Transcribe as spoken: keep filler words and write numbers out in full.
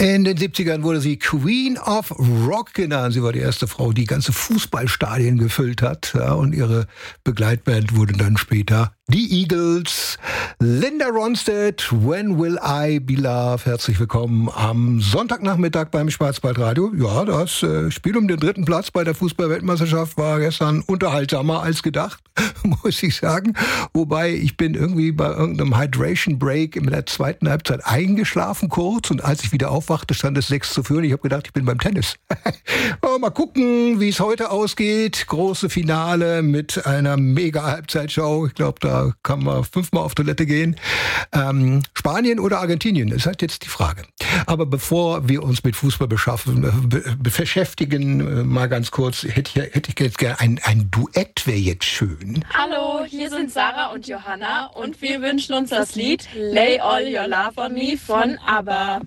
In den siebzigern wurde sie Queen of Rock genannt. Sie war die erste Frau, die ganze Fußballstadien gefüllt hat. Ja, und ihre Begleitband wurde dann später die Eagles. Linda Ronstadt, When Will I Be Loved? Herzlich willkommen am Sonntagnachmittag beim Schwarzwaldradio. Ja, das äh, Spiel um den dritten Platz bei der Fußball-Weltmeisterschaft war gestern unterhaltsamer als gedacht, muss ich sagen. Wobei, ich bin irgendwie bei irgendeinem Hydration Break in der zweiten Halbzeit eingeschlafen kurz. Und als ich wieder aufwachte, stand es sechs zu vier. Und ich habe gedacht, ich bin beim Tennis. Mal gucken, wie es heute ausgeht. Große Finale mit einer Mega-Halbzeitshow. Ich glaube, da kann man fünfmal auf Toilette gehen. Ähm, Spanien oder Argentinien, ist halt jetzt die Frage. Aber bevor wir uns mit Fußball beschaffen, be, beschäftigen, äh, mal ganz kurz, hätte ich, hätte ich jetzt gerne ein, ein Duett, wäre jetzt schön. Hallo, hier sind Sarah und Johanna und wir wünschen uns das Lied Lay All Your Love on Me von ABBA.